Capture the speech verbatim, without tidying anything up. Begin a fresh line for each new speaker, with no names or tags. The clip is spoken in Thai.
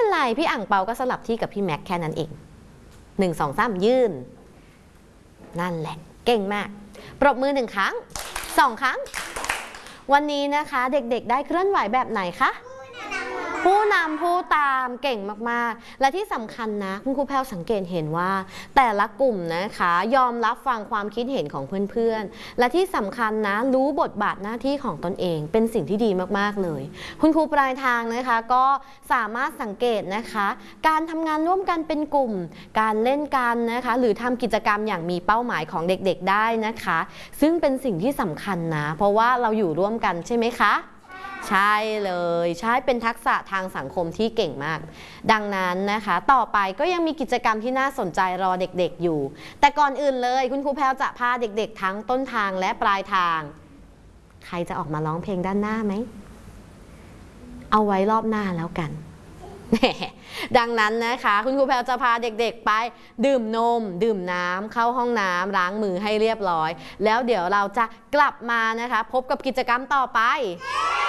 ไรพี่อ่างเปาก็สลับที่กับพี่แม็กแค่นั้นเองหนึ่งสองสามยื่นนั่นแหละเก่งมากปรบมือหนึ่งครั้งสองครั้งวันนี้นะคะเด็กๆได้เคลื่อนไหวแบบไหนคะผู้นำผู้ตามเก่งมากๆและที่สำคัญนะคุณครูแพลวสังเกตเห็นว่าแต่ละกลุ่มนะคะยอมรับฟังความคิดเห็นของเพื่อนๆและที่สำคัญนะรู้บทบาทหน้าที่ของตนเองเป็นสิ่งที่ดีมากๆเลยคุณครูปลายทางนะคะก็สามารถสังเกตนะคะการทำงานร่วมกันเป็นกลุ่มการเล่นกันนะคะหรือทำกิจกรรมอย่างมีเป้าหมายของเด็กๆได้นะคะซึ่งเป็นสิ่งที่สำคัญนะเพราะว่าเราอยู่ร่วมกันใช่ไหมคะใช่เลยใช่เป็นทักษะทางสังคมที่เก่งมากดังนั้นนะคะต่อไปก็ยังมีกิจกรรมที่น่าสนใจรอเด็กๆอยู่แต่ก่อนอื่นเลยคุณครูแพลวจะพาเด็กๆทั้งต้นทางและปลายทางใครจะออกมาร้องเพลงด้านหน้าไหมเอาไว้รอบหน้าแล้วกันดังนั้นนะคะคุณครูแพลวจะพาเด็กๆไปดื่มนมดื่มน้ำเข้าห้องน้ำล้างมือให้เรียบร้อยแล้วเดี๋ยวเราจะกลับมานะคะพบกับกิจกรรมต่อไป